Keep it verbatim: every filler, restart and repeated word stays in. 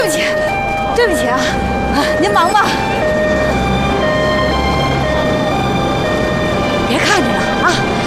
不起，对不起啊，啊，您忙吧。别看着了啊。